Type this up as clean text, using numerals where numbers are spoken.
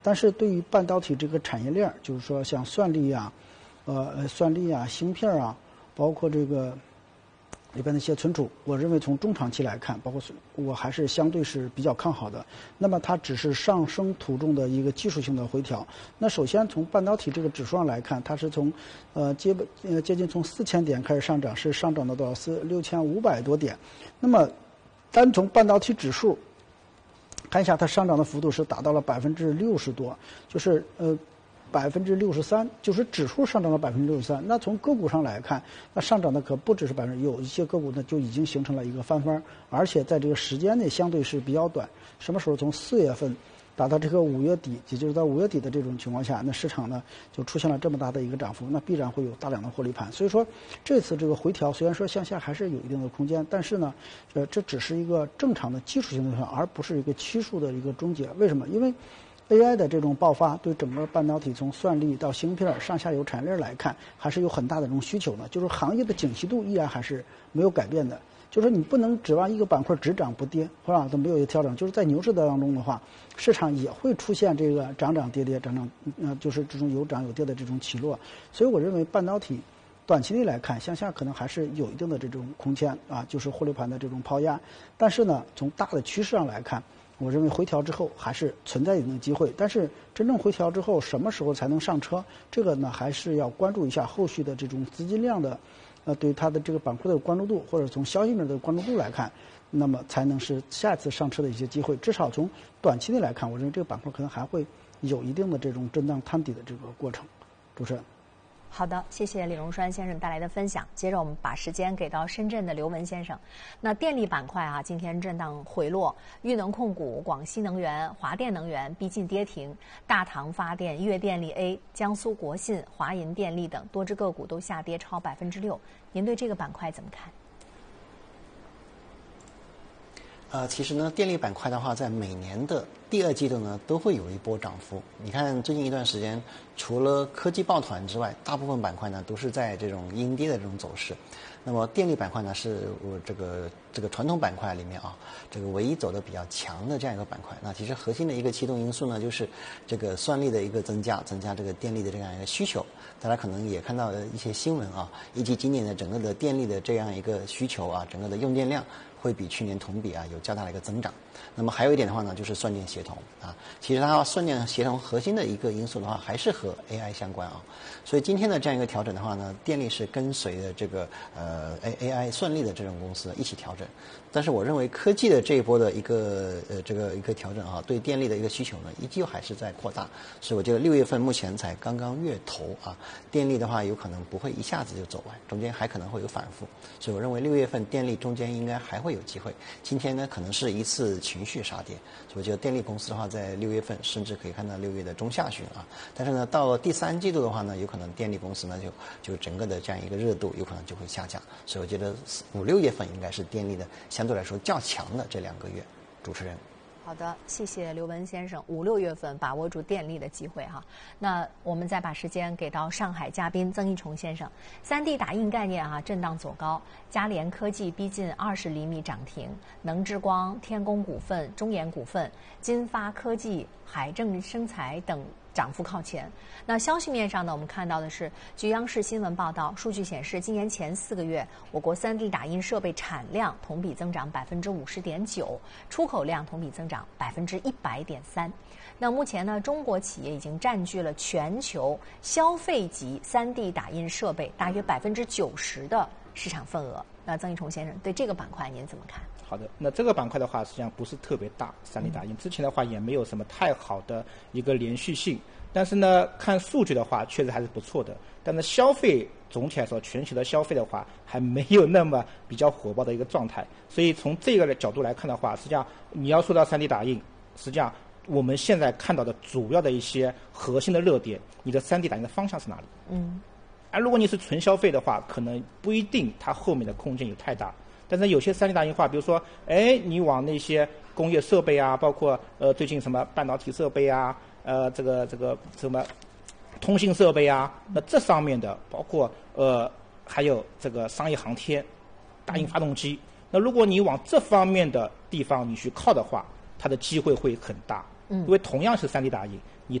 但是对于半导体这个产业链，就是说像算力啊、芯片啊，包括这个里边的一些存储，我认为从中长期来看，包括我还是相对是比较看好的。那么它只是上升途中的一个技术性的回调。那首先从半导体这个指数上来看，它是从接近从4000点开始上涨，是上涨到多少？6500多点。那么单从半导体指数看一下，它上涨的幅度是达到了60%多，就是63%，就是指数上涨了63%。那从个股上来看，那上涨的可不只是有一些个股呢就已经形成了一个翻番，而且在这个时间内相对是比较短。什么时候？从4月份达到这个5月底，也就是到5月底的这种情况下，那市场呢就出现了这么大的一个涨幅，那必然会有大量的获利盘。所以说这次这个回调虽然说向下还是有一定的空间，但是呢，这只是一个正常的技术性的，而不是一个期数的一个终结。为什么？因为 AI 的这种爆发对整个半导体从算力到芯片上下游产业链来看，还是有很大的这种需求的，就是行业的景气度依然还是没有改变的。就是说你不能指望一个板块只涨不跌，是吧？都没有一个调整。就是在牛市当中的话，市场也会出现这个涨涨跌跌，就是这种有涨有跌的这种起落。所以我认为半导体短期内来看，向下可能还是有一定的这种空间啊，就是获利盘的这种抛压。但是呢，从大的趋势上来看，我认为回调之后还是存在一定的机会。但是真正回调之后，什么时候才能上车？这个呢，还是要关注一下后续的这种资金量的。对它的这个板块的关注度，或者从消息面的关注度来看，那么才能是下次上车的一些机会。至少从短期内来看，我认为这个板块可能还会有一定的这种震荡探底的这个过程。主持人。 好的，谢谢李荣栓先生带来的分享。接着我们把时间给到深圳的刘文先生。那电力板块啊，今天震荡回落，豫能控股、广西能源、华电能源逼近跌停，大唐发电、粤电力 A、江苏国信、华银电力等多只个股都下跌超6%。您对这个板块怎么看？ 其实呢，电力板块的话，在每年的第2季度呢，都会有一波涨幅。你看最近一段时间，除了科技抱团之外，大部分板块呢都是在这种阴跌的这种走势。那么电力板块呢，是我这个传统板块里面啊，这个唯一走的比较强的这样一个板块。那其实核心的一个驱动因素呢，就是这个算力的一个增加这个电力的这样一个需求。大家可能也看到一些新闻啊，以及今年的整个的电力的这样一个需求啊，整个的用电量会比去年同比啊有较大的一个增长。那么还有一点的话呢，就是算电协同啊。其实它算电协同核心的一个因素的话，还是和 AI 相关啊。所以今天的这样一个调整的话呢，电力是跟随着这个AI 算力的这种公司一起调整。但是我认为科技的这一波的一个一个调整啊，对电力的一个需求呢，依旧还是在扩大。所以我觉得6月份目前才刚刚月头啊，电力的话有可能不会一下子就走完，中间还可能会有反复。所以我认为6月份电力中间应该还会有机会。今天呢，可能是一次情绪杀跌，所以我觉得电力公司的话，在6月份甚至可以看到6月的中下旬啊。但是呢，到了第3季度的话呢，有可能电力公司呢就整个的这样一个热度有可能就会下降。所以我觉得5、6月份应该是电力的相对来说较强的这2个月。主持人。 好的，谢谢刘文先生。5、6月份把握住电力的机会哈。那我们再把时间给到上海嘉宾曾一虫先生。3D 打印概念震荡走高，嘉联科技逼近20厘米涨停，能之光、天工股份、中研股份、金发科技、海正生财等涨幅靠前。那消息面上呢，我们看到的是，据央视新闻报道，数据显示，今年前4个月，我国3D 打印设备产量同比增长50.9%，出口量同比增长100.3%。那目前呢，中国企业已经占据了全球消费级3D 打印设备大约90%的市场份额。那曾一虫先生对这个板块您怎么看？ 好的，那这个板块的话，实际上不是特别大，3D 打印之前的话也没有什么太好的一个连续性，但是呢，看数据的话，确实还是不错的。但是消费总体来说，全球的消费的话，还没有那么比较火爆的一个状态。所以从这个角度来看的话，实际上你要说到3D 打印，实际上我们现在看到的主要的一些核心的热点，你的3D 打印的方向是哪里？而如果你是纯消费的话，可能不一定它后面的空间有太大。但是有些3D 打印化，比如说，你往那些工业设备啊，包括最近什么半导体设备啊，这个什么通信设备啊，那这上面的包括还有这个商业航天、大型发动机，那如果你往这方面的地方你去靠的话，它的机会会很大。 因为同样是3D 打印，你